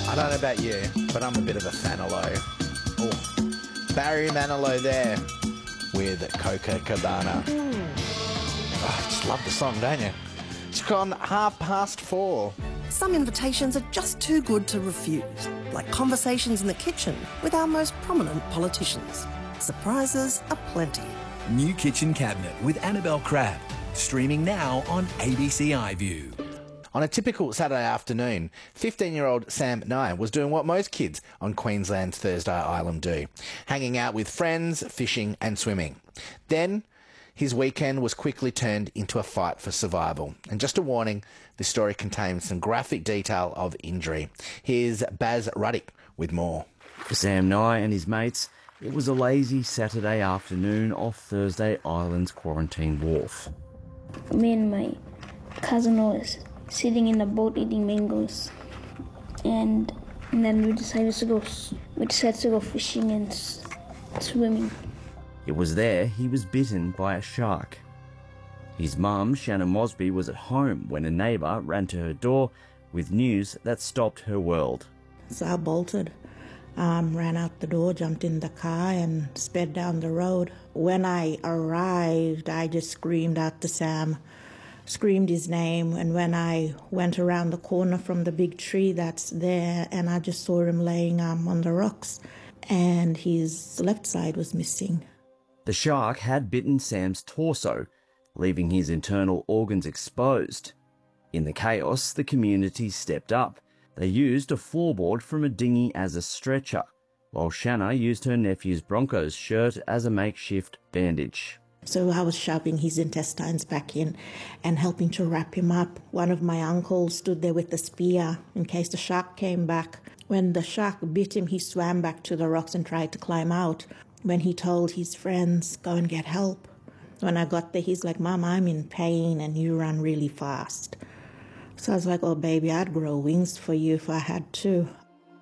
I don't know about you, but I'm a bit of a Fanilow. Oh, Barry Manilow there with Coca Cabana. Oh, I just love the song, don't you? It's gone 4:30. Some invitations are just too good to refuse, like conversations in the kitchen with our most prominent politicians. Surprises are plenty. New Kitchen Cabinet with Annabelle Crabb. Streaming now on ABC iView. On a typical Saturday afternoon, 15-year-old Sam Nye was doing what most kids on Queensland's Thursday Island do, hanging out with friends, fishing and swimming. Then his weekend was quickly turned into a fight for survival. And just a warning, this story contains some graphic detail of injury. Here's Baz Ruddick with more. For Sam Nye and his mates, it was a lazy Saturday afternoon off Thursday Island's Quarantine Wharf. Me and my cousin was sitting in the boat eating mangoes, and then we decided to go fishing and swimming. It was there he was bitten by a shark. His mum, Shannon Mosby, was at home when a neighbour ran to her door with news that stopped her world. So I bolted, ran out the door, jumped in the car and sped down the road. When I arrived, I just screamed out to Sam, screamed his name, and when I went around the corner from the big tree that's there, and I just saw him laying on the rocks, and his left side was missing. The shark had bitten Sam's torso, leaving his internal organs exposed. In the chaos, the community stepped up. They used a floorboard from a dinghy as a stretcher, while Shanna used her nephew's Broncos shirt as a makeshift bandage. So I was shoving his intestines back in and helping to wrap him up. One of my uncles stood there with a spear in case the shark came back. When the shark bit him, he swam back to the rocks and tried to climb out. When he told his friends, go and get help. When I got there, he's like, Mum, I'm in pain and you run really fast. So I was like, oh, baby, I'd grow wings for you if I had to.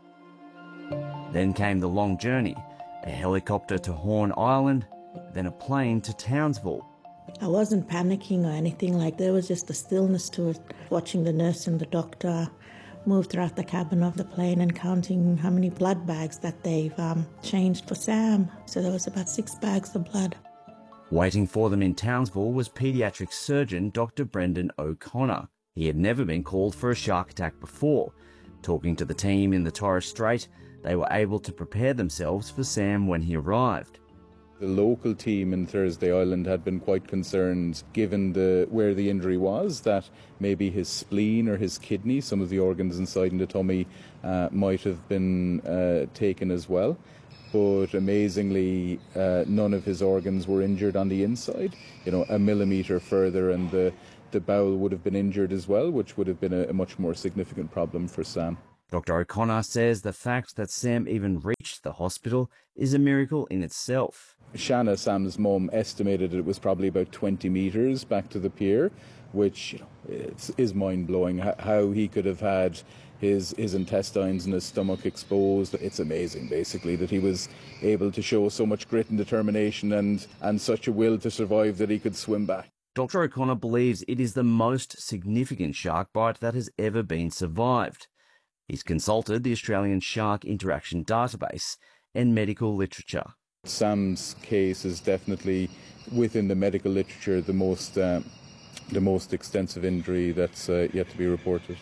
Then came the long journey, a helicopter to Horn Island, then a plane to Townsville. I wasn't panicking or anything, like there was just a stillness to it, watching the nurse and the doctor move throughout the cabin of the plane and counting how many blood bags that they've changed for Sam. So there was about 6 bags of blood. Waiting for them in Townsville was paediatric surgeon Dr. Brendan O'Connor. He had never been called for a shark attack before. Talking to the team in the Torres Strait, they were able to prepare themselves for Sam when he arrived. The local team in Thursday Island had been quite concerned, given where the injury was, that maybe his spleen or his kidney, some of the organs inside in the tummy, might have been taken as well. But amazingly, none of his organs were injured on the inside. You know, a millimetre further and the bowel would have been injured as well, which would have been a much more significant problem for Sam. Dr. O'Connor says the fact that Sam even reached the hospital is a miracle in itself. Shanna, Sam's mum, estimated it was probably about 20 metres back to the pier, which is mind-blowing. How he could have had his intestines and his stomach exposed. It's amazing, basically, that he was able to show so much grit and determination and such a will to survive that he could swim back. Dr. O'Connor believes it is the most significant shark bite that has ever been survived. He's consulted the Australian Shark Interaction Database and medical literature. Sam's case is definitely, within the medical literature, the most extensive injury that's yet to be reported.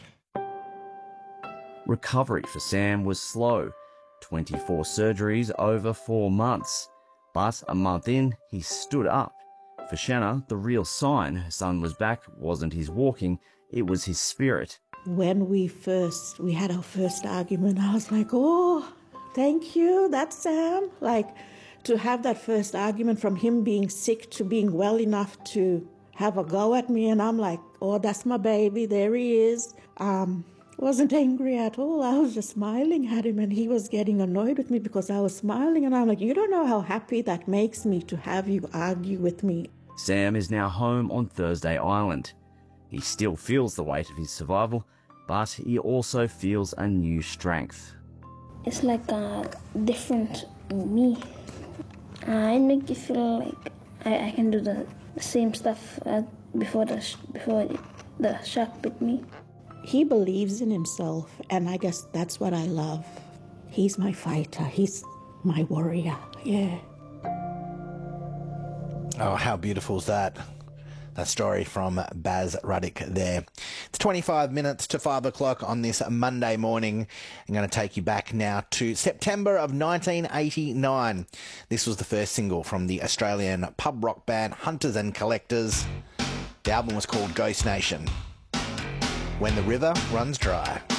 Recovery for Sam was slow, 24 surgeries over 4 months. But a month in, he stood up. For Shanna, the real sign her son was back wasn't his walking, it was his spirit. When we had our first argument, I was like, oh, thank you, that's Sam. Like, to have that first argument from him being sick to being well enough to have a go at me, and I'm like, oh, that's my baby, there he is. Wasn't angry at all. I was just smiling at him, and he was getting annoyed with me because I was smiling, and I'm like, you don't know how happy that makes me to have you argue with me. Sam is now home on Thursday Island. He still feels the weight of his survival, but he also feels a new strength. It's like a different me. It makes you feel like I can do the same stuff before the shark bit me. he believes in himself, and I guess that's what I love. He's my fighter. He's my warrior. Yeah. Oh, how beautiful is that? That story from Baz Ruddick there. It's 25 minutes to 5 o'clock on this Monday morning. I'm going to take you back now to September of 1989. This was the first single from the Australian pub rock band Hunters and Collectors. The album was called Ghost Nation. When the River Runs Dry.